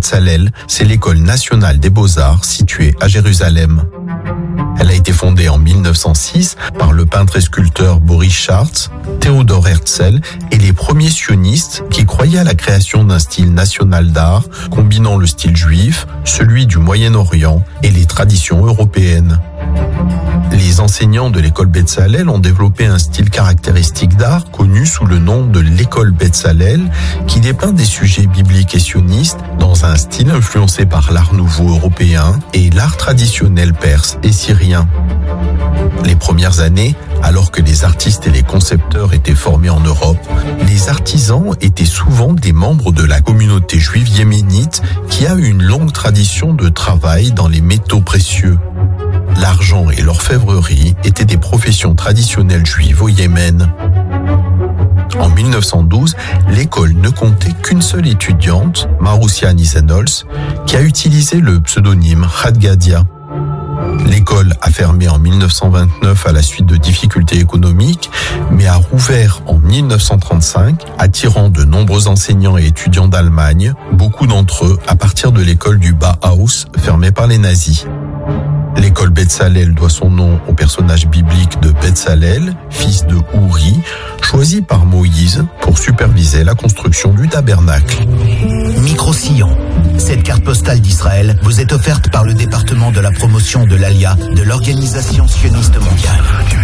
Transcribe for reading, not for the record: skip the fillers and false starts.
Betzalel, c'est l'école nationale des beaux-arts située à Jérusalem. Elle a été fondée en 1906 par le peintre et sculpteur Boris Schartz, Théodore Herzl et les premiers sionistes qui croyaient à la création d'un style national d'art combinant le style juif, celui du Moyen-Orient et les traditions européennes. Les enseignants de l'école Betzalel ont développé un style caractéristique d'art connu sous le nom de l'école Betzalel qui dépeint des sujets bibliques et sionistes dans un style influencé par l'art nouveau européen et l'art traditionnel perse et syrien. Les premières années, alors que les artistes et les concepteurs étaient formés en Europe, les artisans étaient souvent des membres de la communauté juive yéménite qui a une longue tradition de travail dans les métaux précieux. L'argent et l'orfèvrerie étaient des professions traditionnelles juives au Yémen. En 1912, l'école ne comptait qu'une seule étudiante, Maroussia Nissenholz, qui a utilisé le pseudonyme Khadgadia. L'école a fermé en 1929 à la suite de difficultés économiques, mais a rouvert en 1935, attirant de nombreux enseignants et étudiants d'Allemagne, beaucoup d'entre eux à partir de l'école du Bauhaus, fermée par les nazis. L'école Betzalel doit son nom au personnage biblique de Betzalel, fils de Ouri, choisi par Moïse pour superviser la construction du tabernacle. Micro-Sillon. Cette carte postale d'Israël vous est offerte par le département de la promotion de l'Alia de l'Organisation sioniste mondiale.